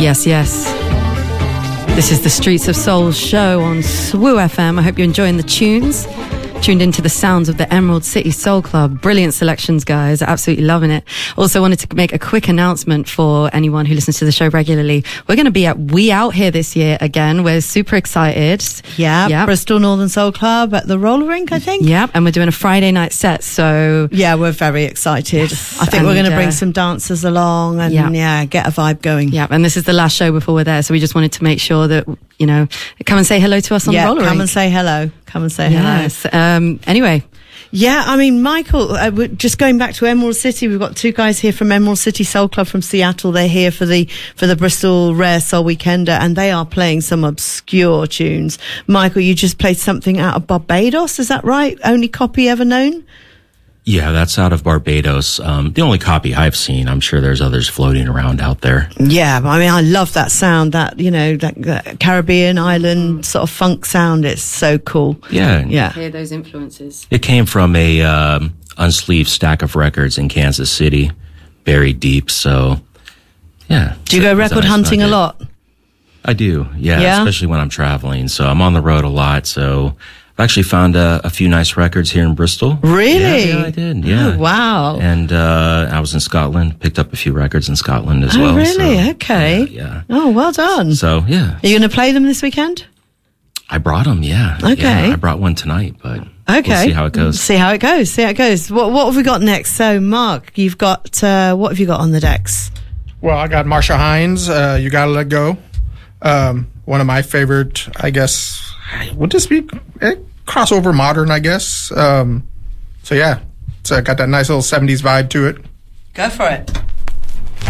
Yes, yes. This is the Streets of Soul show on SWU FM. I hope you're enjoying the tunes. Tuned into the sounds of the Emerald City Soul Club. Brilliant selections, guys. Absolutely loving it. Also wanted to make a quick announcement for anyone who listens to the show regularly. We're going to be at We Out Here this year again. We're super excited. Yeah, Bristol Northern Soul Club at the roller rink, I think. Yeah, and we're doing a Friday night set, so... Yeah, we're very excited. Yes, I think we're going to bring some dancers along and, get a vibe going. Yeah, and this is the last show before we're there, so we just wanted to make sure that, you know, come and say hello to us on the roller rink. Come and say hello. Come and say hello. Anyway. Yeah, I mean, Michael, just going back to Emerald City, we've got two guys here from Emerald City Soul Club from Seattle. They're here for the Bristol Rare Soul Weekender, and they are playing some obscure tunes. Michael, you just played something out of Barbados, is that right? Only copy ever known? Yeah, that's out of Barbados. The only copy I've seen. I'm sure there's others floating around out there. Yeah, I mean, I love that sound, that Caribbean island sort of funk sound. It's so cool. Yeah. Hear those influences. It came from a unsleeved stack of records in Kansas City, buried deep. So, yeah. Do you go record hunting a lot? I do, yeah, especially when I'm traveling. So I'm on the road a lot, so... I've actually found a few nice records here in Bristol. Really? Yeah, I did. Yeah. Oh, wow. And I was in Scotland, picked up a few records in Scotland as well. Oh, really? So, okay. Yeah. Oh, well done. So, yeah. Are you going to play them this weekend? I brought them, yeah. Okay. Yeah, I brought one tonight, but we'll see how it goes. See how it goes. What have we got next? So, Mark, you've got, what have you got on the decks? Well, I got Marsha Hines, You Gotta Let Go. One of my favorite, I guess, would this be crossover modern, I guess. So yeah, it's got that nice little 70s vibe to it. Go for it.